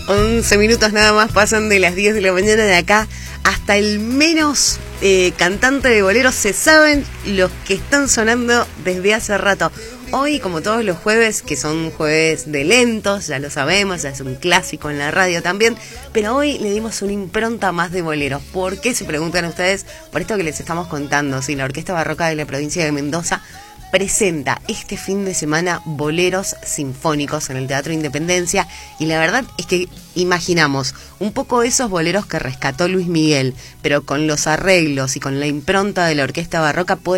11 minutos nada más pasan de las 10 de la mañana. De acá hasta el menos cantante de boleros se saben los que están sonando desde hace rato. Hoy, como todos los jueves, que son jueves de lentos, ya lo sabemos, ya es un clásico en la radio también, pero hoy le dimos una impronta más de boleros. ¿Por qué? Se preguntan ustedes, por esto que les estamos contando. Sí, la Orquesta Barroca de la provincia de Mendoza presenta este fin de semana boleros sinfónicos en el Teatro Independencia, y la verdad es que imaginamos un poco esos boleros que rescató Luis Miguel, pero con los arreglos y con la impronta de la Orquesta Barroca